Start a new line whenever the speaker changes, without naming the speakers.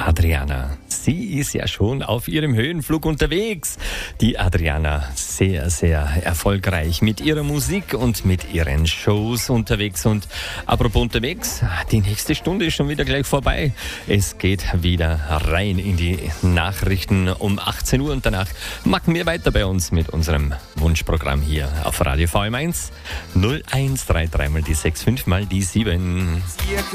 Adriana. Sie ist ja schon auf ihrem Höhenflug unterwegs. Die Adriana, sehr, sehr erfolgreich mit ihrer Musik und mit ihren Shows unterwegs. Und apropos unterwegs, die nächste Stunde ist schon wieder gleich vorbei. Es geht wieder rein in die Nachrichten um 18 Uhr und danach machen wir weiter bei uns mit unserem Wunschprogramm hier auf Radio VM1 0133 mal die 65 mal die 7.